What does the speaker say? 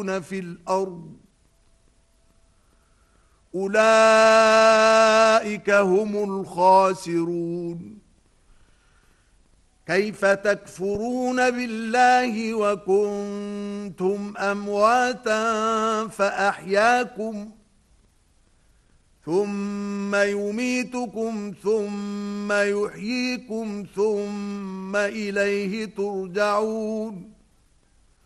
في الأرض أولئك هم الخاسرون. كيف تكفرون بالله وكنتم أمواتا فأحياكم ثم يميتكم ثم يحييكم ثم إليه ترجعون.